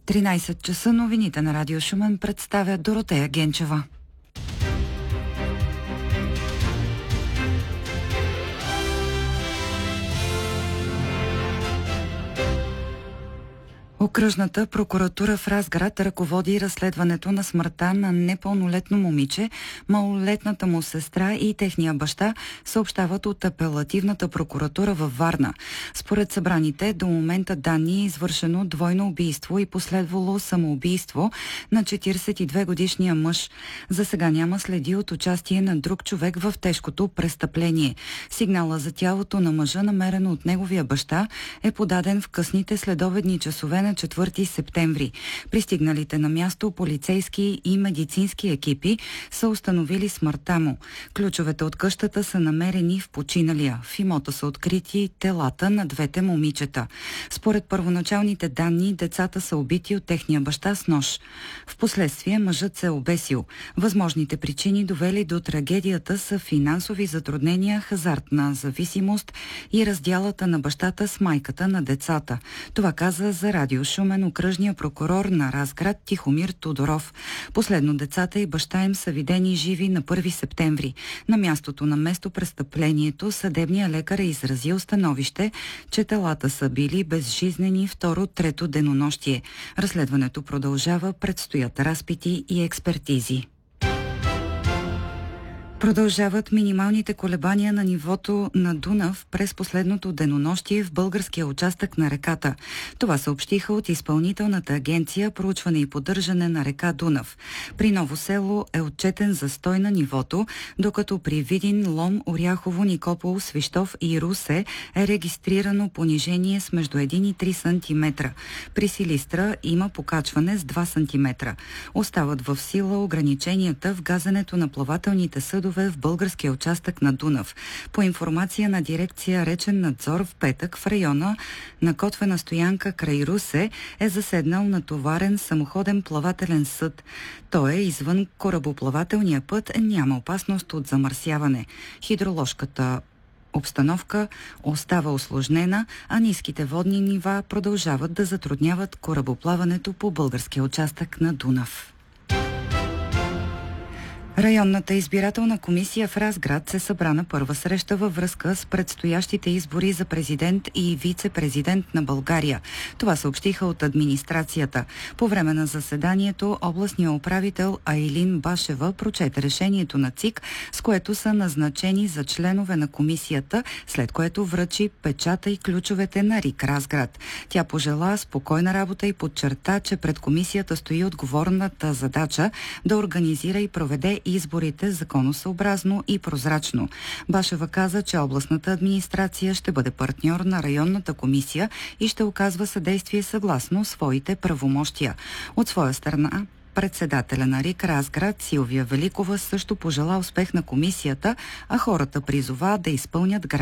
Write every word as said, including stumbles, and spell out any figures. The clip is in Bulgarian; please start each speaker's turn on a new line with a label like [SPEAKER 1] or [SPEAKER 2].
[SPEAKER 1] тринайсет часа новините на Радио Шумен представя Доротея Генчева. Окръжната прокуратура в Разград ръководи разследването на смъртта на непълнолетно момиче. Малолетната му сестра и техния баща съобщават от апелативната прокуратура във Варна. Според събраните до момента данни е извършено двойно убийство и последвало самоубийство на четирийсет и две годишния мъж. За сега няма следи от участие на друг човек в тежкото престъпление. Сигнала за тялото на мъжа, намерено от неговия баща, е подаден в късните следобедни часове на четвърти септември. Пристигналите на място полицейски и медицински екипи са установили смъртта му. Ключовете от къщата са намерени в починалия. В имота са открити телата на двете момичета. Според първоначалните данни, децата са убити от техния баща с нож. Впоследствие мъжът се е обесил. Възможните причини, довели до трагедията, са финансови затруднения, хазартна зависимост и раздялата на бащата с майката на децата. Това каза за Радио Шумен окръжния прокурор на Разград Тихомир Тодоров. Последно децата и баща им са видени живи на първи септември. На мястото на местопрестъплението съдебният лекар е изразил становище, че телата са били безжизнени второ-трето денонощие. Разследването продължава, предстоят разпити и експертизи. Продължават минималните колебания на нивото на Дунав през последното денонощие в българския участък на реката. Това съобщиха от Изпълнителната агенция проучване и поддържане на река Дунав. При Ново село е отчетен застой на нивото, докато при Видин, Лом, Оряхово, Никопол, Свищов и Русе е регистрирано понижение с между един и три сантиметра. При Силистра има покачване с два сантиметра. Остават в сила ограниченията в газенето на плавателните съдове в българския участък на Дунав. По информация на дирекция Речен надзор, в петък в района на Котвена стоянка край Русе е заседнал натоварен самоходен плавателен съд. Той е извън корабоплавателния път, няма опасност от замърсяване. Хидроложката обстановка остава усложнена, а ниските водни нива продължават да затрудняват корабоплаването по българския участък на Дунав. Районната избирателна комисия в Разград се събра на първа среща във връзка с предстоящите избори за президент и вице-президент на България. Това съобщиха от администрацията. По време на заседанието областният управител Айлин Башева прочете решението на ЦИК, с което са назначени за членове на комисията, след което връчи печата и ключовете на РИК Разград. Тя пожела спокойна работа и подчерта, че пред комисията стои отговорната задача да организира и проведе изборите законосъобразно и прозрачно. Башева каза, че областната администрация ще бъде партньор на районната комисия и ще оказва съдействие съгласно своите правомощия. От своя страна, председателя на РИК Разград Силвия Великова също пожела успех на комисията, а хората призова да изпълнят гражданските